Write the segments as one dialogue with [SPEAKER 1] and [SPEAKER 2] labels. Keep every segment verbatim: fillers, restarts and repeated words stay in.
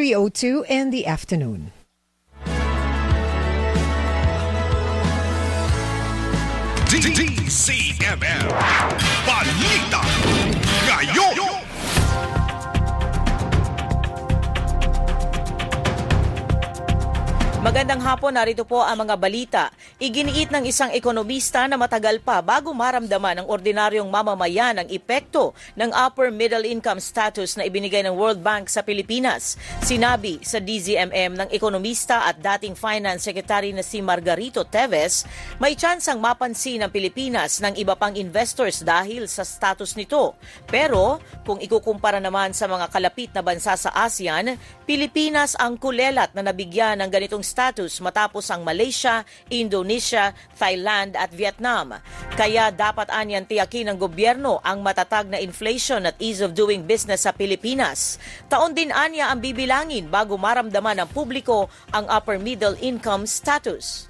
[SPEAKER 1] three oh two in the afternoon.
[SPEAKER 2] D C M M Balita Ngayon.
[SPEAKER 3] Magandang hapon, narito po ang mga balita. Iginiit ng isang ekonomista na matagal pa bago maramdaman ng ordinaryong mamamayan ang epekto ng upper middle income status na ibinigay ng World Bank sa Pilipinas. Sinabi sa D Z M M ng ekonomista at dating Finance Secretary na si Margarito Teves, may tsansang mapansin ang Pilipinas ng iba pang investors dahil sa status nito. Pero kung ikukumpara naman sa mga kalapit na bansa sa ASEAN, Pilipinas ang kulelat na nabigyan ng ganitong status matapos ang Malaysia, Indonesia, Thailand at Vietnam. Kaya dapat anyan tiyakin ng gobyerno ang matatag na inflation at ease of doing business sa Pilipinas. Taon din anya ang bibilangin bago maramdaman ng publiko ang upper middle income status.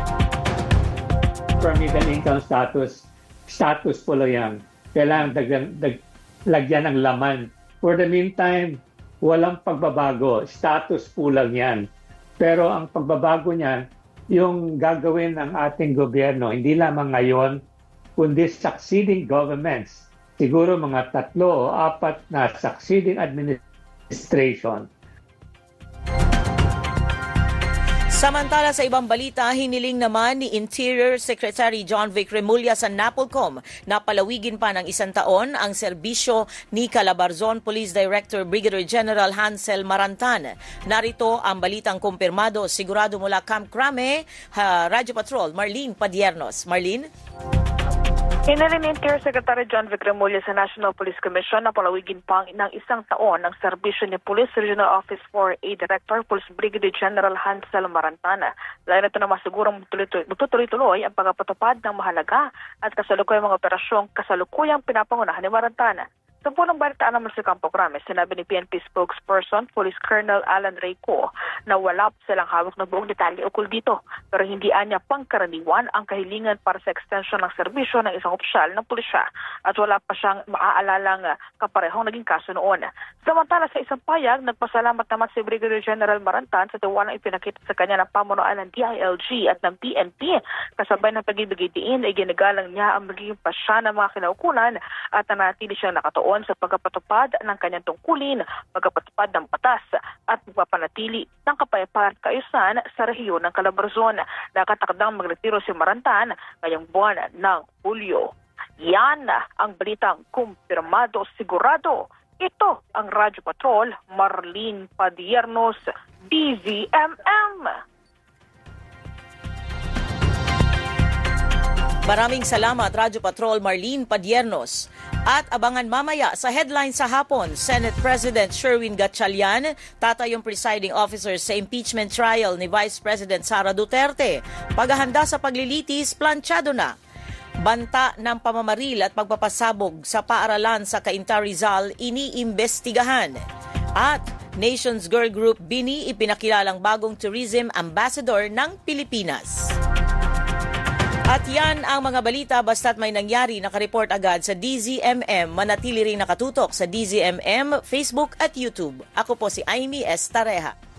[SPEAKER 4] Upper middle income status, status po lang yan. Kailangan dagdag, dag, lagyan ng laman. For the meantime, walang pagbabago. Status po lang yan. Pero ang pagbabago niyan, yung gagawin ng ating gobyerno, hindi lamang ngayon, kundi succeeding governments. Siguro mga tatlo o apat na succeeding administration.
[SPEAKER 3] Samantala sa ibang balita, hiniling naman ni Interior Secretary John Vic Remulla sa NAPOLCOM na palawigin pa ng isang taon ang serbisyo ni Calabarzon Police Director Brigadier General Hansel Marantan. Narito ang balitang kumpirmado sigurado mula Camp Crame, uh, Radyo Patrol, Marlene Padiernos. Marlene?
[SPEAKER 5] Hiniling ni Interior Secretary John Vic Remulla sa National Police Commission na palawigin pang ng isang taon ng serbisyo ni Police Regional Office four A Director Police Brigadier General Hansel Marantana. Dahil ito na masigurong magtutuloy-tuloy ang pagpapatupad ng mahalaga at kasalukuyang mga operasyong kasalukuyang pinapangunahan ni Marantana. Sa punong balitaan naman sa Campo Crame, sinabi ni P N P spokesperson, Police Colonel Alan Reyco, na wala silang hawak na buong detalye ukol dito. Pero hindi anya pangkaraniwan ang kahilingan para sa extension ng serbisyo ng isang opisyal ng pulisya at wala pa siyang maaalalang kaparehong naging kaso noon. Samantala sa isang payag, nagpasalamat naman si Brigadier General Marantan sa tiwalang ipinakita sa kanya ng pamunuan ng D I L G at ng P N P. Kasabay ng pag-ibigay diin ay ginagalang niya ang magiging pasya ng mga kinaukulan at nanatili siyang nakatuon sa pagpapatupad ng kanyang tungkulin, pagpapatupad ng batas at pagpapanatili ng kapayapaan at kaayusan sa rehiyon ng Calabarzon. Nakatakdang magretiro si Marantan ngayong buwan ng Hulyo. Yan ang balitang kumpirmado sigurado. Ito ang Radyo Patrol, Marlene Padiernos, D Z M M.
[SPEAKER 3] Maraming salamat, Radyo Patrol Marlene Padiernos. At abangan mamaya sa headline sa hapon, Senate President Sherwin Gatchalian tatayong presiding officer sa impeachment trial ni Vice President Sara Duterte. Paghahanda sa paglilitis, planchado na. Banta ng pamamaril at pagpapasabog sa paaralan sa Cainta Rizal iniimbestigahan. At Nations Girl Group Bini ipinakilalang bagong tourism ambassador ng Pilipinas. At yan ang mga balita basta't may nangyari, nakareport agad sa D Z M M. Manatili rin nakatutok sa D Z M M, Facebook at YouTube. Ako po si Amy S. Tareha.